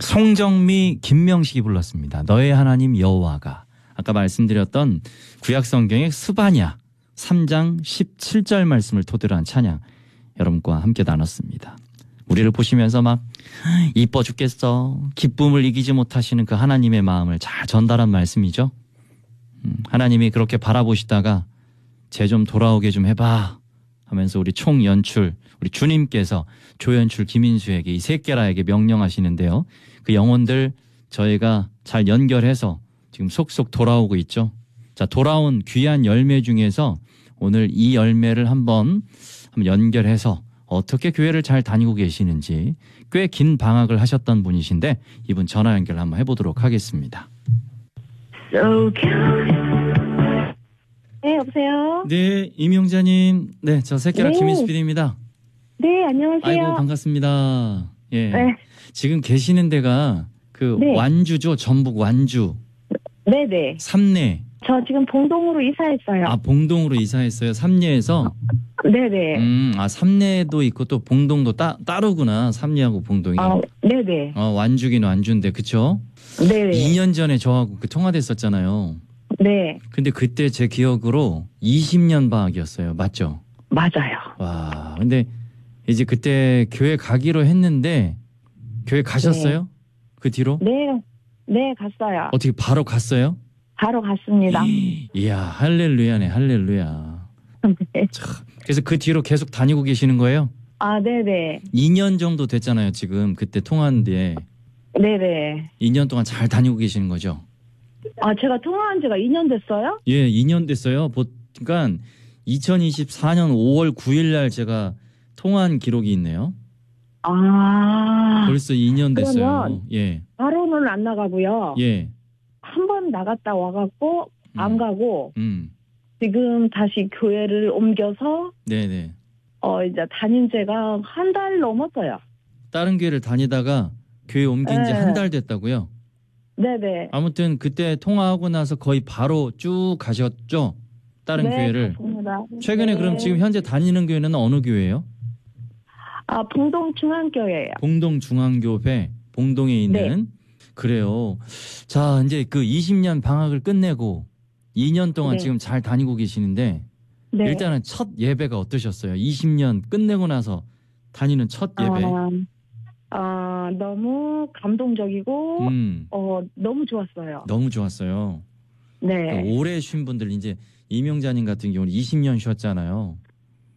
송정미, 김명식이 불렀습니다. 너의 하나님 여호와가. 아까 말씀드렸던 구약성경의 스바냐 3장 17절 말씀을 토대로 한 찬양 여러분과 함께 나눴습니다. 우리를 보시면서 막 이뻐 죽겠어, 기쁨을 이기지 못하시는 그 하나님의 마음을 잘 전달한 말씀이죠. 하나님이 그렇게 바라보시다가 쟤 좀 돌아오게 좀 해봐 하면서 우리 총연출, 우리 주님께서 조연출 김인수에게 이 새끼라에게 명령하시는데요. 그 영혼들 저희가 잘 연결해서 지금 속속 돌아오고 있죠. 자, 돌아온 귀한 열매 중에서 오늘 이 열매를 한번 연결해서 어떻게 교회를 잘 다니고 계시는지, 꽤 긴 방학을 하셨던 분이신데 이분 전화 연결 한번 해보도록 하겠습니다. 네, 여보세요? 네, 임용자님. 네, 저 새끼라 네. 김인수 PD입니다. 네, 안녕하세요. 아이고, 반갑습니다. 예. 네. 지금 계시는 데가 그 네. 완주죠. 전북 완주. 네네. 삼례. 저 지금 봉동으로 이사했어요. 아, 봉동으로 이사했어요. 삼례에서. 네네. 삼례도 있고 또 봉동도 따로구나. 삼례하고 봉동이. 네네. 완주긴 완주인데, 그쵸? 네네. 2년 전에 저하고 그 통화됐었잖아요. 네. 근데 그때 제 기억으로 20년 방학이었어요. 맞죠? 맞아요. 와, 근데 이제 그때 교회 가기로 했는데 교회 가셨어요? 그 뒤로? 네. 네, 갔어요. 어떻게 바로 갔어요? 바로 갔습니다. 이야, 할렐루야네, 할렐루야. 네. 참, 그래서 그 뒤로 계속 다니고 계시는 거예요? 아, 네네. 2년 정도 됐잖아요, 지금. 그때 통화한 뒤에. 네네. 2년 동안 잘 다니고 계시는 거죠? 아, 제가 통화한 지가 2년 됐어요? 예, 2년 됐어요. 그러니까 2024년 5월 9일 날 제가 통화한 기록이 있네요. 아. 벌써 2년 됐어요. 그러면 예. 바로는 안 나가고요. 예. 한 번 나갔다 와갖고 안 가고 지금 다시 교회를 옮겨서 네네. 이제 다닌 지가 한 달 넘었어요. 다른 교회를 다니다가 교회 옮긴 지 네. 한 달 됐다고요? 네네. 아무튼 그때 통화하고 나서 거의 바로 쭉 가셨죠? 다른 네, 교회를. 갔습니다. 최근에 네. 그럼 지금 현재 다니는 교회는 어느 교회예요? 아, 봉동중앙교회예요. 봉동중앙교회, 봉동에 있는. 그래요. 자, 이제 그 20년 방학을 끝내고 2년 동안 네. 지금 잘 다니고 계시는데 네. 일단은 첫 예배가 어떠셨어요? 20년 끝내고 나서 다니는 첫 예배. 너무 감동적이고 너무 좋았어요. 너무 좋았어요. 네. 그 오래 쉰 분들, 이제 이명자님 같은 경우는 20년 쉬었잖아요.